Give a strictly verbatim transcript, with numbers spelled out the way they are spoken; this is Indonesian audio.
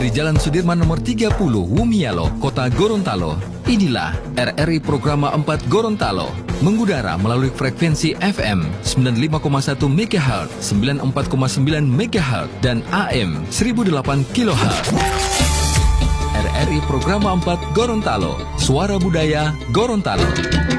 Di Jalan Sudirman nomor tiga puluh, Wumialo, Kota Gorontalo. Inilah R R I Programa empat Gorontalo, mengudara melalui frekuensi F M sembilan puluh lima koma satu megahertz, sembilan puluh empat koma sembilan megahertz, dan A M seribu delapan kilohertz. R R I Programa empat Gorontalo, suara budaya Gorontalo.